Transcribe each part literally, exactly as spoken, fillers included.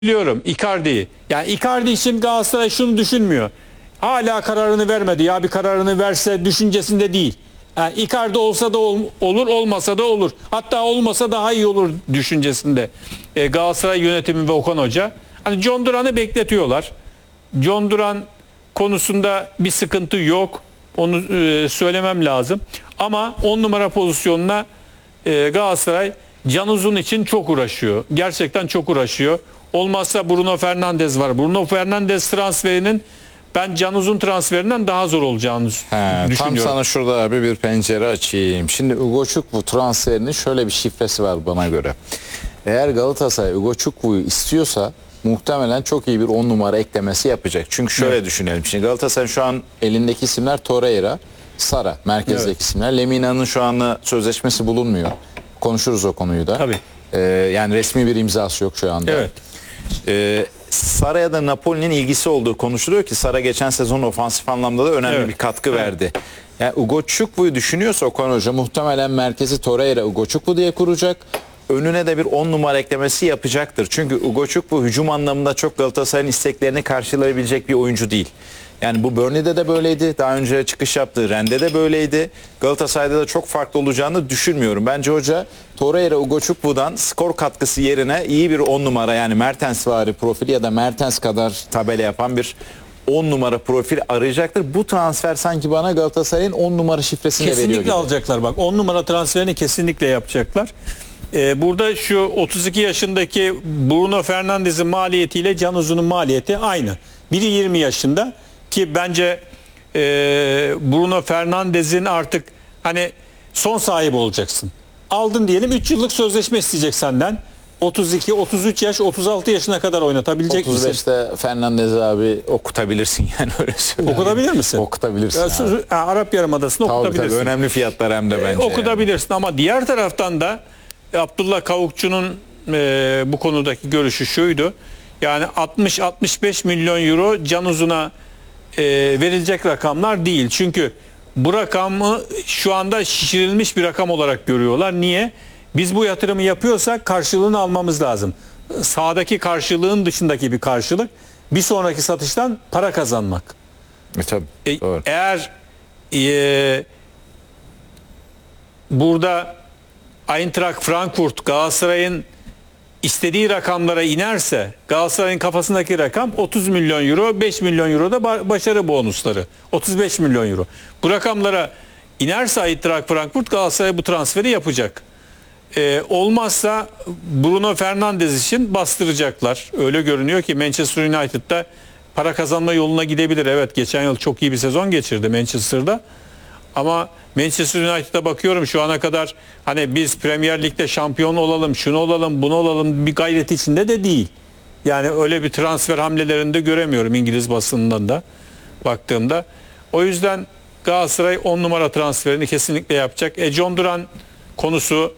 Biliyorum Icardi'yi. Yani Icardi için Galatasaray şunu düşünmüyor. Hala kararını vermedi. Ya bir kararını verse düşüncesinde değil. Yani Icardi olsa da ol, olur, olmasa da olur. Hatta olmasa daha iyi olur düşüncesinde. E, Galatasaray yönetimi ve Okan Hoca. Hani John Duran'ı bekletiyorlar. John Duran konusunda bir sıkıntı yok. Onu e, söylemem lazım. Ama on numara pozisyonuna e, Galatasaray Can Uzun için çok uğraşıyor. Gerçekten çok uğraşıyor. Olmazsa Bruno Fernandes var. Bruno Fernandes transferinin ben Can Uzun transferinden daha zor olacağını He, düşünüyorum. Tam sana şurada abi bir pencere açayım. Şimdi Ugo Çukwu transferinin şöyle bir şifresi var bana göre. Eğer Galatasaray Ugo Çukwu istiyorsa muhtemelen çok iyi bir on numara eklemesi yapacak. Çünkü şöyle evet. düşünelim. Şimdi Galatasaray şu an elindeki isimler Torreira, Sara, merkezdeki evet. isimler. Lemina'nın şu anda sözleşmesi bulunmuyor. Konuşuruz o konuyu da. Tabii. Ee, yani resmi bir imzası yok şu anda. Evet. Ee, Sara'ya da Napoli'nin ilgisi olduğu konuşuluyor ki Sara geçen sezon ofansif anlamda da önemli evet. bir katkı evet. verdi. Yani Ugo Çukwu'yu düşünüyorsa Okan Hoca muhtemelen merkezi Torreira Ugo Çukwu diye kuracak. Önüne de bir on numara eklemesi yapacaktır. Çünkü Ugo Çukwu hücum anlamında çok Galatasaray'ın isteklerini karşılayabilecek bir oyuncu değil. Yani bu Burnley'de de böyleydi. Daha önce çıkış yaptığı Rennes'de de böyleydi. Galatasaray'da da çok farklı olacağını düşünmüyorum. Bence hoca Torreira Ugo Çukwu'dan skor katkısı yerine iyi bir on numara yani Mertensvari profili ya da Mertens kadar tabela yapan bir on numara profil arayacaktır. Bu transfer sanki bana Galatasaray'ın on numara şifresini veriyor gibi. Kesinlikle alacaklar bak. on numara transferini kesinlikle yapacaklar. Ee, burada şu otuz iki yaşındaki Bruno Fernandes'in maliyetiyle Can Uzun'un maliyeti aynı. Biri yirmi yaşında ki bence e, Bruno Fernandes'in artık hani son sahibi olacaksın. Aldın diyelim üç yıllık sözleşme isteyecek senden. otuz iki otuz üç yaş otuz altı yaşına kadar oynatabilecek misin? otuz beşte Fernandez abi okutabilirsin yani öyle söyleyeyim. Okutabilir misin? Okutabilirsin. Ya, Arap Yarımadası'nda tabii, okutabilirsin. Tabii, önemli fiyatlar hem de bence. E, okutabilirsin yani. Ama diğer taraftan da Abdullah Kavukçu'nun e, bu konudaki görüşü şuydu. Yani altmış altmış beş milyon euro Can Uzun'a e, verilecek rakamlar değil. Çünkü bu rakamı şu anda şişirilmiş bir rakam olarak görüyorlar. Niye? Biz bu yatırımı yapıyorsak karşılığını almamız lazım. Sağdaki karşılığın dışındaki bir karşılık bir sonraki satıştan para kazanmak. E, tabii, e, eğer e, burada Eintracht Frankfurt Galatasaray'ın istediği rakamlara inerse Galatasaray'ın kafasındaki rakam otuz milyon euro, beş milyon euro da başarı bonusları. otuz beş milyon euro. Bu rakamlara inerse Eintracht Frankfurt Galatasaray bu transferi yapacak. Ee, olmazsa Bruno Fernandes için bastıracaklar. Öyle görünüyor ki Manchester United'da para kazanma yoluna gidebilir. Evet geçen yıl çok iyi bir sezon geçirdi Manchester'da. Ama Manchester United'a bakıyorum şu ana kadar hani biz Premier Lig'de şampiyon olalım, şunu olalım, bunu olalım bir gayret içinde de değil. Yani öyle bir transfer hamlelerinde göremiyorum İngiliz basınından da baktığımda. O yüzden Galatasaray on numara transferini kesinlikle yapacak. E John Duran konusu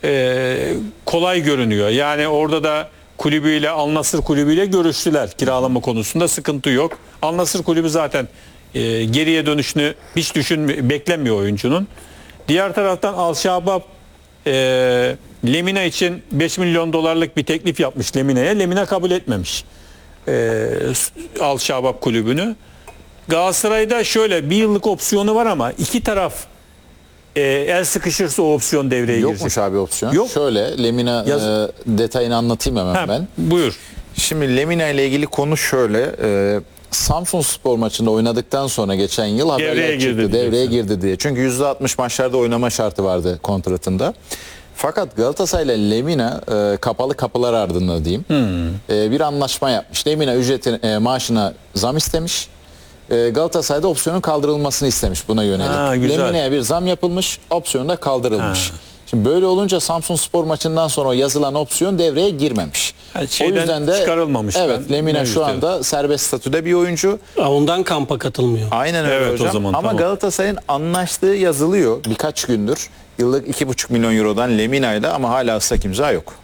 e, kolay görünüyor. Yani orada da kulübüyle, Al Nassr kulübüyle görüştüler. Kiralama konusunda sıkıntı yok. Al Nassr kulübü zaten E, geriye dönüşünü hiç düşün beklemiyor oyuncunun. Diğer taraftan Al Şabab e, Lemina için beş milyon dolarlık bir teklif yapmış Lemina'ya. Lemina kabul etmemiş e, Al Şabab kulübünü. Galatasaray'da şöyle bir yıllık opsiyonu var ama iki taraf e, el sıkışırsa o opsiyon devreye girecek. Yokmuş abi opsiyon. Yok. Şöyle Lemina Yaz... e, detayını anlatayım hemen ha, ben. Buyur. Şimdi Lemina ile ilgili konu şöyle. E, Samsunspor maçında oynadıktan sonra geçen yıl haberler çıktı. Devreye girdi diye. Çünkü yüzde altmış maçlarda oynama şartı vardı kontratında. Fakat Galatasaray ile Lemina e, kapalı kapılar ardında diyeyim. Hmm. E, bir anlaşma yapmış. Lemina ücreti e, maaşına zam istemiş. E, Galatasaray'da opsiyonun kaldırılmasını istemiş buna yönelik. Lemina'ya bir zam yapılmış, opsiyon da kaldırılmış. Ha. Şimdi böyle olunca Samsunspor maçından sonra o yazılan opsiyon devreye girmemiş. Yani o yüzden de çıkarılmamış. Evet, Lemina şu anda serbest statüde bir oyuncu. Ondan kampa katılmıyor. Aynen öyle evet, hocam. O zaman, Ama tamam. Galatasaray'ın anlaştığı yazılıyor birkaç gündür. Yıllık iki buçuk milyon eurodan Lemina ile ama hala ıslak imza yok.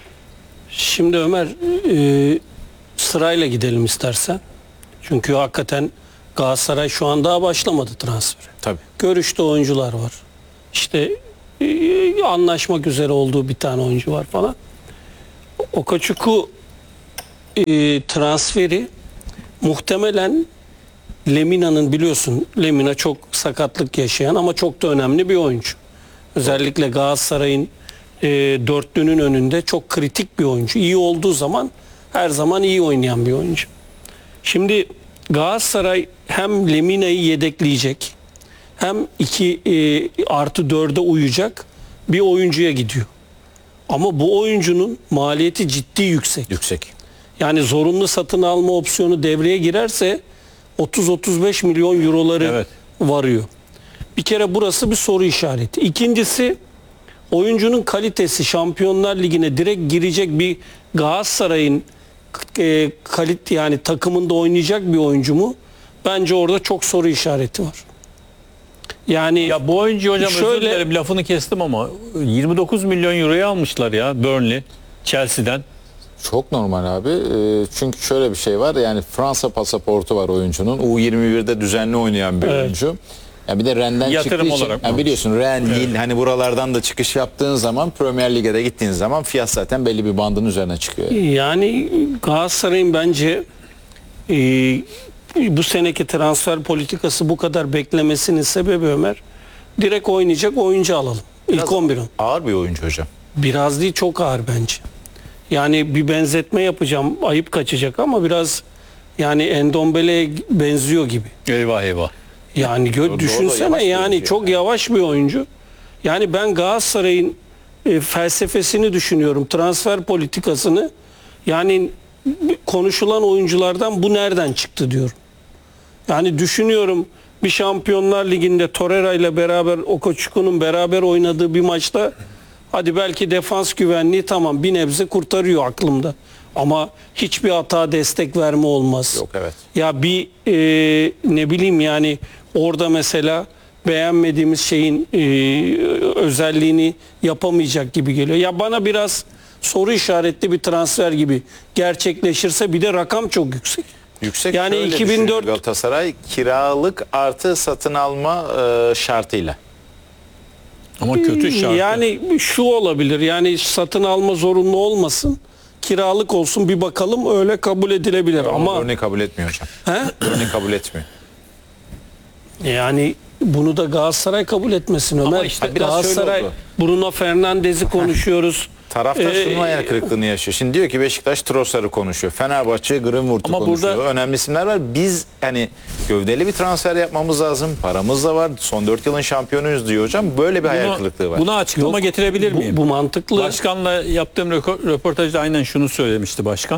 Şimdi Ömer e, sırayla gidelim istersen. Çünkü hakikaten Galatasaray şu an daha başlamadı transfere. Tabii. Görüşte oyuncular var. İşte e, anlaşmak üzere olduğu bir tane oyuncu var falan. Okaçuku e, transferi muhtemelen Lemina'nın, biliyorsun Lemina çok sakatlık yaşayan ama çok da önemli bir oyuncu. Özellikle Galatasaray'ın e, dörtlünün önünde çok kritik bir oyuncu. İyi olduğu zaman her zaman iyi oynayan bir oyuncu. Şimdi Galatasaray hem Lemina'yı yedekleyecek hem iki e, artı dörde uyacak bir oyuncuya gidiyor. Ama bu oyuncunun maliyeti ciddi yüksek. Yüksek. Yani zorunlu satın alma opsiyonu devreye girerse otuz otuz beş milyon euroları Evet. varıyor. Bir kere burası bir soru işareti. İkincisi, oyuncunun kalitesi Şampiyonlar Ligi'ne direkt girecek bir Galatasaray'ın e, kalit yani takımında oynayacak bir oyuncu mu? Bence orada çok soru işareti var. Yani Ya bu oyuncu hocam özür Şöyle- dilerim lafını kestim ama yirmi dokuz milyon euroya almışlar ya Burnley Chelsea'den. Çok normal abi. Ee, Çünkü şöyle bir şey var. Yani Fransa pasaportu var oyuncunun. U yirmi birde düzenli oynayan bir Evet. oyuncu. Ya bir de Rennes'den Yatırım çıktığı için. olarak Yani mı? biliyorsun Rennes, Lille, hani buralardan da çıkış yaptığın zaman Premier Lig'e de gittiğin zaman fiyat zaten belli bir bandın üzerine çıkıyor. Yani Galatasaray'ın bence e, bu seneki transfer politikası bu kadar beklemesinin sebebi Ömer, direkt oynayacak oyuncu alalım. İlk on bir on. Ağır bir oyuncu hocam. Biraz değil, çok ağır bence. Yani bir benzetme yapacağım, ayıp kaçacak ama biraz yani Endombele'ye benziyor gibi. Eyvah eyvah. Yani gö- Doğru, yavaş düşünsene bir yani oyuncu çok yani. yavaş bir oyuncu. Yani ben Galatasaray'ın e, felsefesini düşünüyorum, transfer politikasını. Yani konuşulan oyunculardan bu nereden çıktı diyorum. Yani düşünüyorum, bir Şampiyonlar Ligi'nde Torreira ile beraber Okoçuku'nun beraber oynadığı bir maçta hadi belki defans güvenliği tamam bir nebze kurtarıyor aklımda. Ama hiçbir hata destek verme olmaz. Yok, evet. Ya bir e, ne bileyim yani orada mesela beğenmediğimiz şeyin e, özelliğini yapamayacak gibi geliyor. Ya bana biraz soru işaretli bir transfer gibi gerçekleşirse, bir de rakam çok yüksek. Yüksek Yani şöyle iki bin dört düşünüyor Galatasaray kiralık artı satın alma e, şartıyla. Ama kötü şartı. Yani şu olabilir, yani satın alma zorunlu olmasın, kiralık olsun, bir bakalım, öyle kabul edilebilir. Ama Örneği kabul etmiyor hocam. he? Örneği kabul etmiyor. Yani bunu da Galatasaray kabul etmesin Ömer. işte biraz şöyle Galatasaray, oldu. Bruno Fernandes'i konuşuyoruz. Taraftar Ee, şunun hayal kırıklığını yaşıyor. Şimdi diyor ki Beşiktaş Trossard'ı konuşuyor. Fenerbahçe Greenwood'u Ama konuşuyor. burada- Önemli isimler var. Biz hani gövdeli bir transfer yapmamız lazım. Paramız da var. Son dört yılın şampiyonuyuz diyor hocam. Böyle bir hayal Buna- kırıklığı var. Buna açıklama Yok, getirebilir bu, miyim? bu mantıklı. Başkanla yaptığım röko- röportajda aynen şunu söylemişti başkan.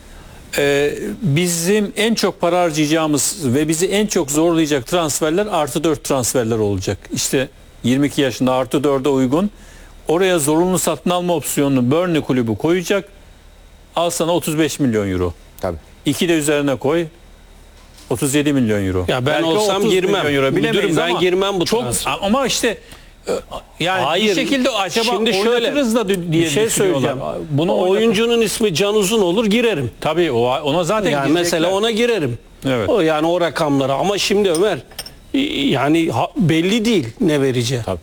Ee, bizim en çok para harcayacağımız ve bizi en çok zorlayacak transferler artı dört transferler olacak. İşte yirmi iki yaşında artı dörde uygun. Oraya zorunlu satın alma opsiyonunu Burnley kulübü koyacak. Al sana otuz beş milyon euro. Tabii. İki de üzerine koy. otuz yedi milyon euro. Ya ben Belki olsam otuz girmem. milyon euro, Müdürüm, bilemeyiz ben ama girmem bu çok, transfer. ama işte e, yani Hayır. bir şekilde acaba Şimdi şöyle, oynatırız da diye bir şey düşünüyorlar. söyleyeceğim. Bunu O oynatır- oyuncunun ismi Can Uzun olur, girerim. Tabii o ona zaten Yani girecekler. mesela ona girerim. Evet. O yani o rakamlara. Ama şimdi Ömer, yani ha- belli değil ne vereceği. Tabii.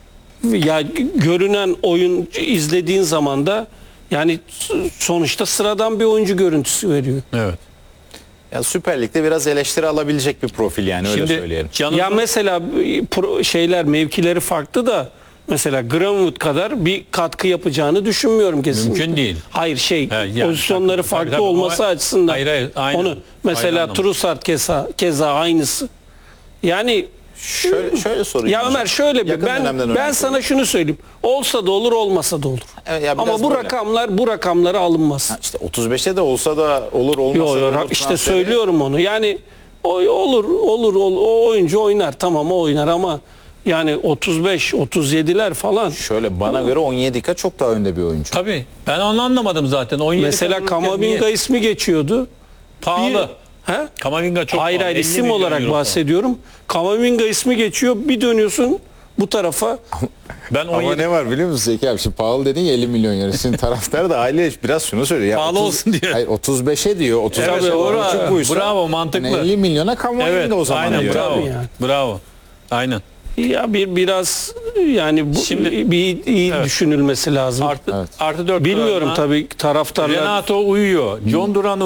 Ya görünen oyun izlediğin zaman da yani sonuçta sıradan bir oyuncu görüntüsü veriyor. Evet. Ya Süper Lig'de biraz eleştiri alabilecek bir profil yani öyle Şimdi söyleyelim. Can'ın Ya mesela pro- şeyler, mevkileri farklı da mesela Greenwood kadar bir katkı yapacağını düşünmüyorum kesinlikle. Mümkün değil. Hayır şey He, yani pozisyonları tabii, farklı tabii, olması o- açısından. Hayır, hayır, aynen. Onu Aynı mesela anlamda. Trossard keza, keza aynısı. Yani Şöyle şöyle sorayım. ya hocam. Ömer şöyle bir Yakın ben dönemden ben örnek sana vereyim. şunu söyleyeyim. Olsa da olur, olmasa da olur. Evet, ya Ama biraz bu böyle. rakamlar bu rakamlara alınmaz. Ha, İşte otuz beşte de olsa da olur olmasa Yo, da yo, olur ra- işte transferi. söylüyorum onu. Yani o olur olur ol- o oyuncu oynar, tamam o oynar ama yani otuz beş otuz yediler falan. Şöyle bana göre Onyedika çok daha önde bir oyuncu. tabii ben onu anlamadım zaten. on yedi Mesela kazanırken Kamavinga niye? ismi geçiyordu. pahalı. Bir- he? Kamavinga çok Hayır pahalı. hayır, elli isim milyon olarak euro bahsediyorum. Kamavinga ismi geçiyor, bir dönüyorsun bu tarafa. pahalı. Ben Ama on yedi ne var biliyor musun Zeki abi? Şimdi pahalı dedin ya elli milyon euro. Şimdi taraftar da aile biraz şunu söylüyor. Ya Pahalı otuz olsun diyor. Hayır otuz beşe diyor. otuz beşe Evet, evet, doğru. buysa, Bravo, mantıklı. yani elli milyona Kamavinga Evet, o zaman aynen diyor. bravo. Tabii yani. Bravo. Aynen. Ya bir biraz yani bu Şimdi- bir iyi Evet. düşünülmesi lazım. Artı, Evet. artı dört Bilmiyorum kuralına tabii taraftarlar Renato uyuyor. John Duran